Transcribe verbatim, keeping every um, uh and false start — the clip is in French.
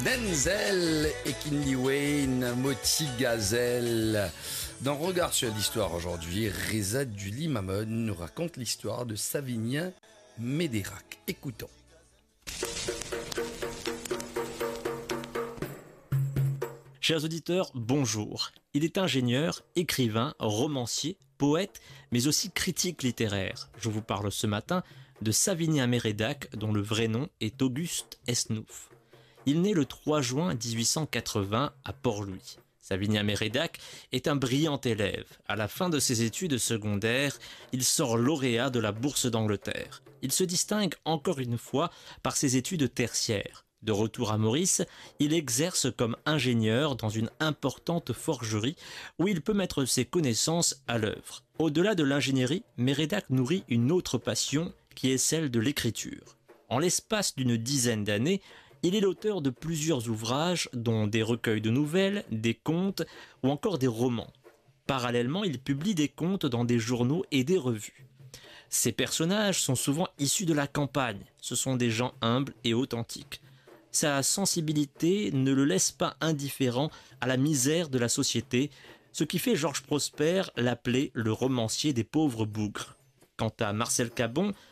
Denzel et Kinley Wayne, Moti Gazelle. Dans Regard sur l'histoire aujourd'hui, Reza Duli Mamon nous raconte l'histoire de Savinien Médérac. Écoutons. Chers auditeurs, bonjour. Il est ingénieur, écrivain, romancier, poète, mais aussi critique littéraire. Je vous parle ce matin de Savinien Mérédac, dont le vrai nom est Auguste Esnouf. Il naît le trois juin dix-huit cent quatre-vingts à Port-Louis. Savinien Mérédac est un brillant élève. À la fin de ses études secondaires, il sort lauréat de la Bourse d'Angleterre. Il se distingue encore une fois par ses études tertiaires. De retour à Maurice, il exerce comme ingénieur dans une importante forgerie où il peut mettre ses connaissances à l'œuvre. Au-delà de l'ingénierie, Mérédac nourrit une autre passion qui est celle de l'écriture. En l'espace d'une dizaine d'années, il est l'auteur de plusieurs ouvrages, dont des recueils de nouvelles, des contes ou encore des romans. Parallèlement, il publie des contes dans des journaux et des revues. Ses personnages sont souvent issus de la campagne. Ce sont des gens humbles et authentiques. Sa sensibilité ne le laisse pas indifférent à la misère de la société, ce qui fait Georges Prosper l'appeler le romancier des pauvres bougres. Quant à Marcel Cabon,